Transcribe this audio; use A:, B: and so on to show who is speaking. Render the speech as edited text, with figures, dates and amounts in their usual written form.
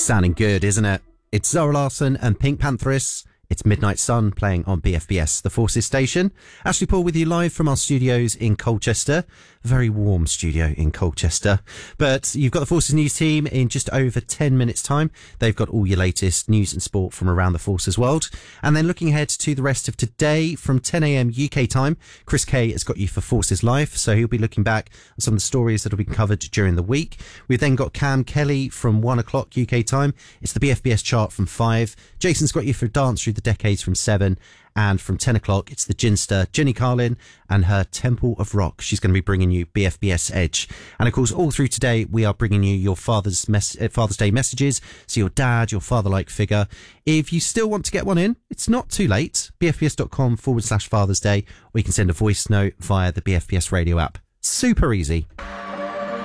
A: Sounding good, isn't it? It's Zara Larsson and Pink Panthers. It's Midnight Sun playing on BFBS, the Forces station. Ashley Paul with you live from our studios in Colchester. A very warm studio in Colchester. But you've got the Forces news team in just over 10 minutes' time. They've got all your latest news and sport from around the Forces world. And then looking ahead to the rest of today from 10 a.m. UK time, Chris Kay has got you for Forces Live. So he'll be looking back at some of the stories that will be covered during the week. We've then got Cam Kelly from 1 o'clock UK time. It's the BFBS chart from 5. Jason's got you for Dance Through the Decades from 7, and from 10 o'clock it's the Ginster, Jenny Carlin and her Temple of Rock. She's going to be bringing you BFBS Edge, and of course all through today we are bringing you your Father's Day messages, so your dad, your father-like figure. If you still want to get one in, it's not too late. bfbs.com/Father's Day, or you can send a voice note via the BFBS radio app. Super easy.